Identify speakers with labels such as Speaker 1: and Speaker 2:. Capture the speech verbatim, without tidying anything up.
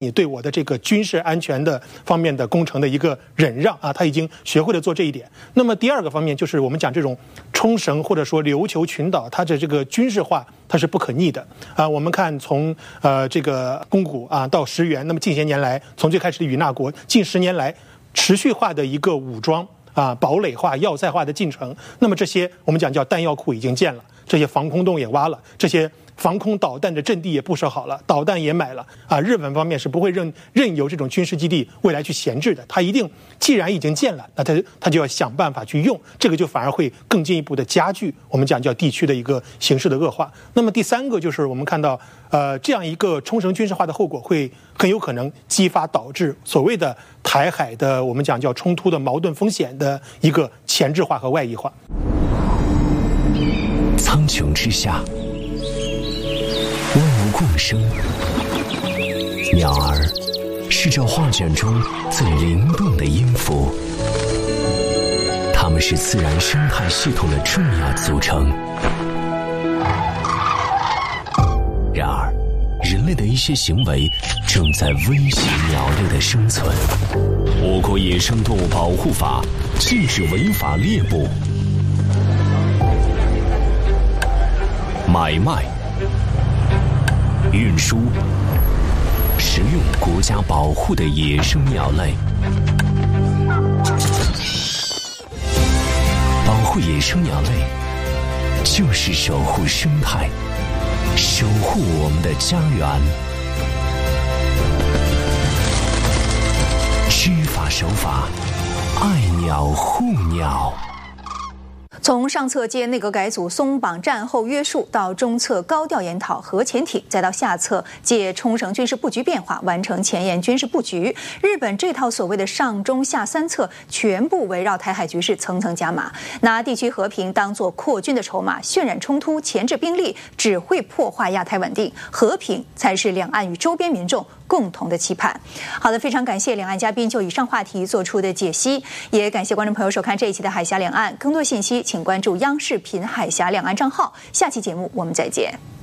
Speaker 1: 你对我的这个军事安全的方面的工程的一个忍让啊，他已经学会了做这一点。那么第二个方面就是我们讲这种冲绳或者说琉球群岛，它的这个军事化它是不可逆的啊。我们看从呃这个宫古啊到石垣，那么近些年来，从最开始的与那国，近十年来持续化的一个武装啊堡垒化、要塞化的进程。那么这些我们讲叫弹药库已经建了，这些防空洞也挖了，这些防空导弹的阵地也布设好了，导弹也买了啊！日本方面是不会任任由这种军事基地未来去闲置的，它一定既然已经建了，那它它就要想办法去用，这个就反而会更进一步的加剧我们讲叫地区的一个形势的恶化。那么第三个就是我们看到，呃，这样一个冲绳军事化的后果会很有可能激发导致所谓的台海的我们讲叫冲突的矛盾风险的一个前置化和外溢化。
Speaker 2: 苍穹之下，万物共生，鸟儿是这画卷中最灵动的音符，它们是自然生态系统的重要组成。然而，人类的一些行为正在威胁鸟类的生存。我国野生动物保护法禁止违法猎捕、买卖、运输、食用国家保护的野生鸟类。保护野生鸟类，就是守护生态，守护我们的家园。知法守法，爱鸟护鸟。
Speaker 3: 从上策借内阁改组松绑战后约束，到中策高调研讨核潜艇，再到下策借冲绳军事布局变化完成前沿军事布局，日本这套所谓的上中下三策，全部围绕台海局势层层加码，拿地区和平当作扩军的筹码，渲染冲突，钳制兵力，只会破坏亚太稳定。和平才是两岸与周边民众共同的期盼。好的，非常感谢两岸嘉宾就以上话题做出的解析，也感谢观众朋友收看这一期的海峡两岸。更多信息请关注央视频海峡两岸账号。下期节目我们再见。